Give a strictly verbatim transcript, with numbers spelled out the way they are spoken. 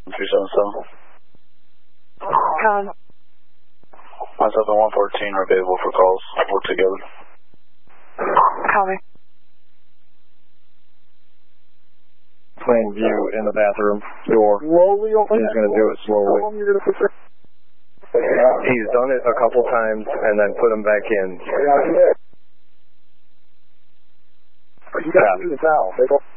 three seven seven. Con. one seven one fourteen are available for calls. Work together. Copy. Plain view in the bathroom door. Slowly open. He's going to do it slowly. How long you're going to put there? He's done it a couple times and then put him back in. Yeah, yeah. You got to do the towel. They go.